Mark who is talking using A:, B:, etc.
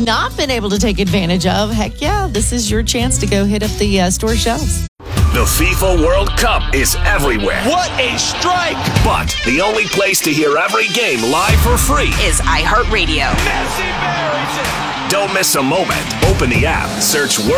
A: not been able to take advantage of, heck yeah, this is your chance to go hit up the store shelves.
B: The FIFA World Cup is everywhere.
C: What a strike!
B: But the only place to hear every game live for free
D: is iHeartRadio.
C: Messi buries it!
B: Don't miss a moment. Open the app, search